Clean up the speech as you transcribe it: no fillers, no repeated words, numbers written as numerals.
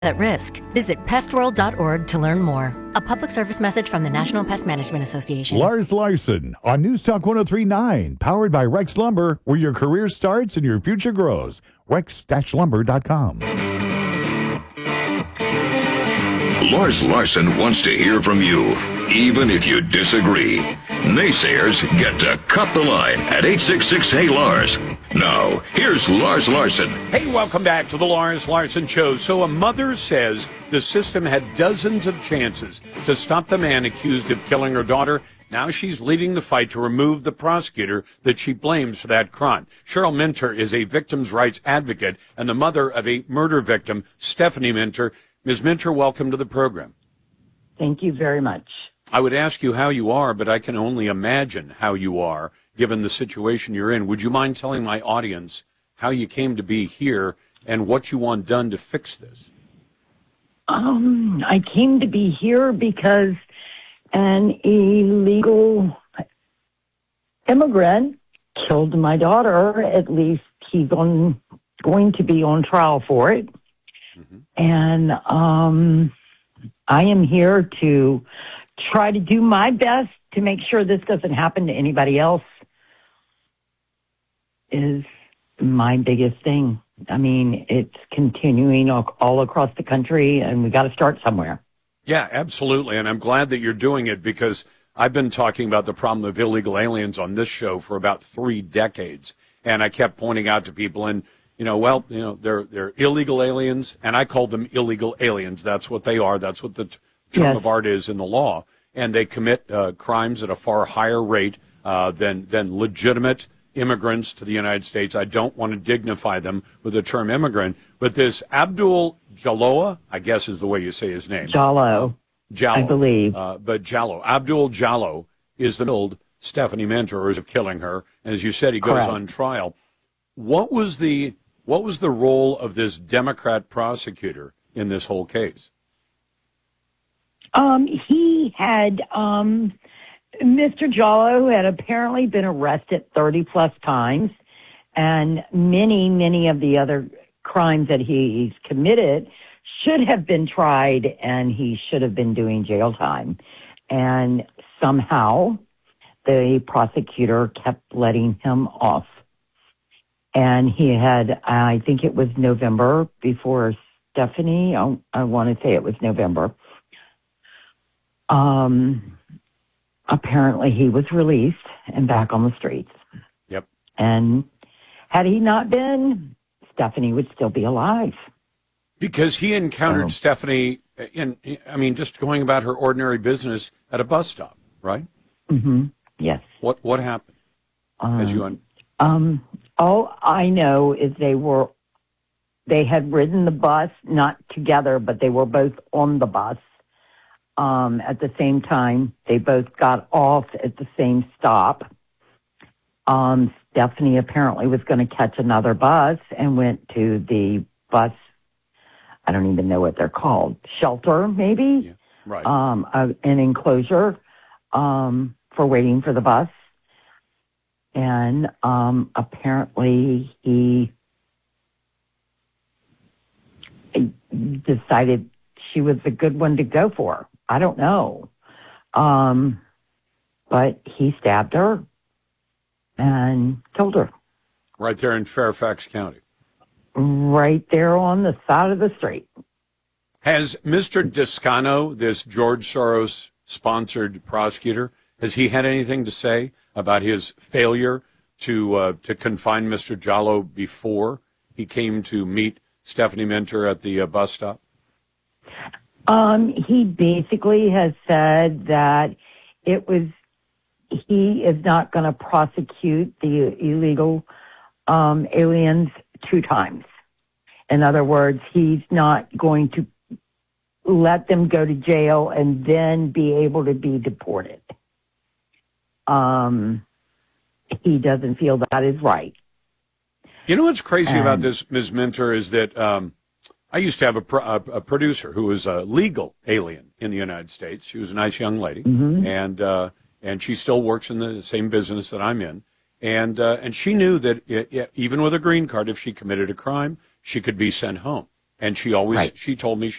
at risk. Visit pestworld.org to learn more. A public service message from the National Pest Management Association. Lars Larson on News Talk 103.9, powered by Rex Lumber, where your career starts and your future grows. Rex-lumber.com. Lars Larson wants to hear from you, even if you disagree. Naysayers get to cut the line at 866-HEY-LARS. Now, here's Lars Larson. Hey, welcome back to the Lars Larson Show. So a mother says the system had dozens of chances to stop the man accused of killing her daughter. Now she's leading the fight to remove the prosecutor that she blames for that crime. Cheryl Minter is a victims' rights advocate and the mother of a murder victim, Stephanie Minter. Ms. Minter, welcome to the program. Thank you very much. I would ask you how you are, but I can only imagine how you are, given the situation you're in. Would you mind telling my audience how you came to be here and what you want done to fix this? I came to be here because an illegal immigrant killed my daughter. At least he's going to be on trial for it. Mm-hmm. And I am here to try to do my best to make sure this doesn't happen to anybody else is my biggest thing. I mean, it's continuing all across the country, and we got to start somewhere. Yeah, absolutely. And I'm glad that you're doing it because I've been talking about the problem of illegal aliens on this show for about 3 decades. And I kept pointing out to people, and, they're illegal aliens, and I call them illegal aliens. That's what they are. That's what the term of art is in the law. And they commit crimes at a far higher rate than legitimate immigrants to the United States. I don't want to dignify them with the term immigrant, but this Abdul Jalloh, I guess is the way you say his name. Jalloh, I believe. But Jalloh, Abdul Jalloh is the killed Stephanie Minter of killing her. And as you said, he goes Correct. On trial. What was the role of this Democrat prosecutor in this whole case? He had, Mr. Jalloh had apparently been arrested 30 plus times, and many of the other crimes that he's committed should have been tried, and he should have been doing jail time. And somehow the prosecutor kept letting him off. And he had, I think it was November before Stephanie, I want to say it was November. Apparently he was released and back on the streets. Yep. And had he not been, Stephanie would still be alive. Because he encountered Stephanie just going about her ordinary business at a bus stop, right? Mm-hmm. Yes. What happened? All I know is they had ridden the bus, not together, but they were both on the bus. At the same time, they both got off at the same stop. Stephanie apparently was going to catch another bus and went to the bus, I don't even know what they're called, shelter maybe? Yeah, right. An enclosure for waiting for the bus. And apparently he decided she was a good one to go for. I don't know. But he stabbed her and killed her. Right there in Fairfax County. Right there on the side of the street. Has Mr. Descano, this George Soros-sponsored prosecutor, has he had anything to say about his failure to confine Mr. Jalloh before he came to meet Stephanie Minter at the bus stop? He basically has said that he is not going to prosecute the illegal aliens 2 times. In other words, he's not going to let them go to jail and then be able to be deported. He doesn't feel that is right. You know what's crazy about this, Ms. Minter, is that I used to have a producer who was a legal alien in the United States. She was a nice young lady, and she still works in the same business that I'm in. And she knew that even with a green card, if she committed a crime, she could be sent home. And she always, Right. she told me